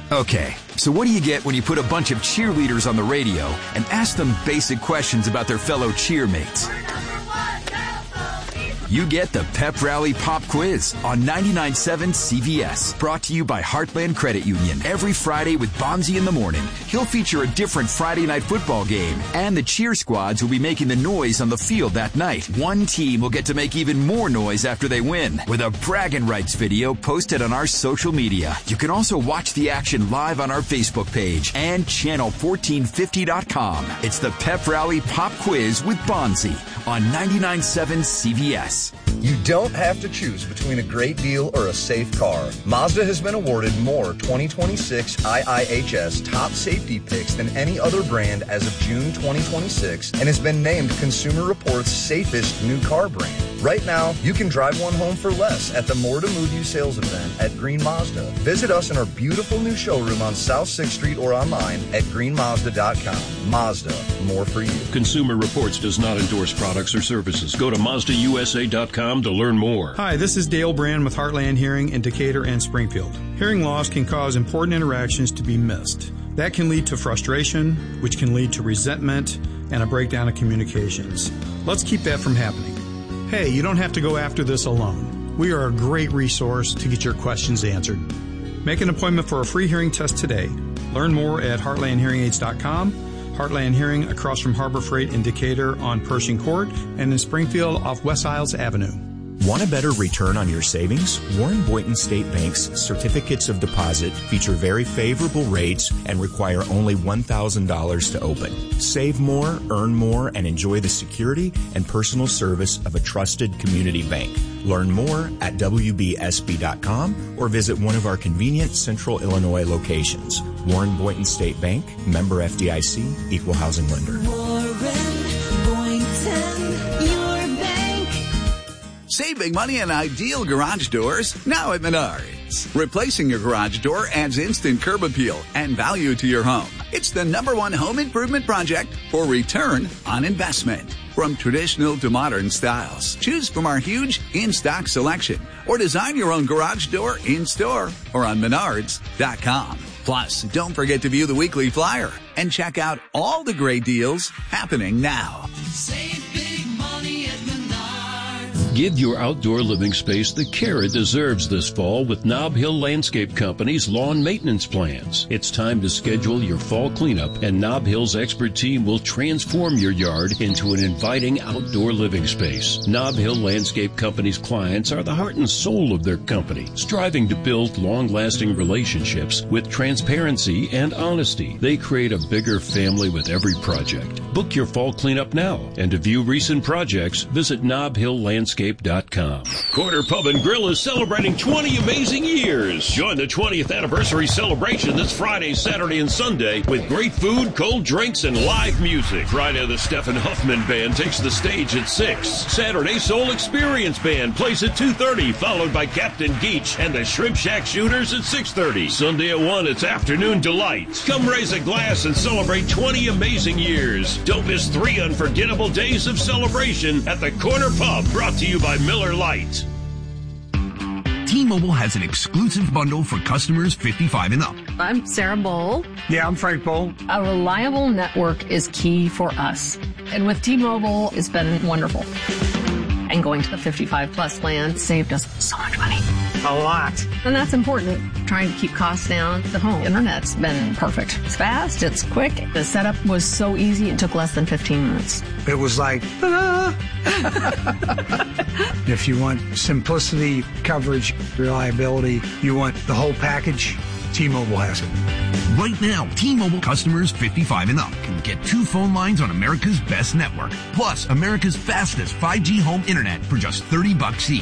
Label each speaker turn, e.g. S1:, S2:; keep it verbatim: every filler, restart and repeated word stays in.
S1: Okay, so what do you get when you put a bunch of cheerleaders on the radio and ask them basic questions about their fellow cheermates? You get the Pep Rally Pop Quiz on ninety-nine point seven C V S. Brought to you by Heartland Credit Union. Every Friday with Bonzi in the morning, he'll feature a different Friday night football game. And the cheer squads will be making the noise on the field that night. One team will get to make even more noise after they win with a bragging rights video posted on our social media. You can also watch the action live on our Facebook page and channel fourteen fifty dot com. It's the Pep Rally Pop Quiz with Bonzi on ninety-nine point seven C V S.
S2: You don't have to choose between a great deal or a safe car. Mazda has been awarded more twenty twenty-six I I H S top safety picks than any other brand as of June twenty twenty-six and has been named Consumer Reports' safest new car brand. Right now, you can drive one home for less at the More to Move You sales event at Green Mazda. Visit us in our beautiful new showroom on South sixth Street or online at green mazda dot com. Mazda, more for you.
S3: Consumer Reports does not endorse products or services. Go to Mazda U S A dot com to learn more.
S4: Hi, this is Dale Brand with Heartland Hearing in Decatur and Springfield. Hearing loss can cause important interactions to be missed. That can lead to frustration, which can lead to resentment and a breakdown of communications. Let's keep that from happening. Hey, you don't have to go after this alone. We are a great resource to get your questions answered. Make an appointment for a free hearing test today. Learn more at heartland hearing aids dot com. Heartland Hearing across from Harbor Freight in Decatur on Pershing Court and in Springfield off West Isles Avenue.
S5: Want a better return on your savings? Warren Boynton State Bank's certificates of deposit feature very favorable rates and require only one thousand dollars to open. Save more, earn more, and enjoy the security and personal service of a trusted community bank. Learn more at w b s b dot com or visit one of our convenient Central Illinois locations. Warren Boynton State Bank, member F D I C, equal housing lender.
S6: Warren Boynton, your bank.
S7: Save big money on ideal garage doors now at Menards. Replacing your garage door adds instant curb appeal and value to your home. It's the number one home improvement project for return on investment. From traditional to modern styles, choose from our huge in-stock selection or design your own garage door in-store or on menards dot com. Plus, don't forget to view the weekly flyer and check out all the great deals happening now.
S6: Save big money at Menards.
S3: Give your outdoor living space the care it deserves this fall with Nob Hill Landscape Company's lawn maintenance plans. It's time to schedule your fall cleanup, and Nob Hill's expert team will transform your yard into an inviting outdoor living space. Nob Hill Landscape Company's clients are the heart and soul of their company, striving to build long-lasting relationships with transparency and honesty. They create a bigger family with every project. Book your fall cleanup now, and to view recent projects, visit nob hill landscape dot com.
S8: Corner Pub and Grill is celebrating twenty amazing years. Join the twentieth anniversary celebration this Friday, Saturday, and Sunday with great food, cold drinks, and live music. Friday, the Stephen Huffman Band takes the stage at six. Saturday, Soul Experience Band plays at two thirty, followed by Captain Geach and the Shrimp Shack Shooters at six thirty. Sunday at one, it's Afternoon Delight. Come raise a glass and celebrate twenty amazing years. Don't miss three unforgettable days of celebration at the Corner Pub, brought to you by Miller Lite.
S9: T-Mobile has an exclusive bundle for customers fifty-five and up.
S10: I'm Sarah Bowl.
S11: Yeah, I'm Frank Bowl.
S10: A reliable network is key for us. And with T-Mobile, it's been wonderful. And going to the fifty-five plus plan saved us so much money.
S11: A lot.
S10: And that's important. Trying to keep costs down. The home internet's been perfect. It's fast. It's quick. The setup was so easy. It took less than fifteen minutes.
S11: It was like, ah. If you want simplicity, coverage, reliability, you want the whole package, T-Mobile has it.
S9: Right now, T-Mobile customers fifty-five and up can get two phone lines on America's best network, plus America's fastest five G home internet for just thirty bucks each.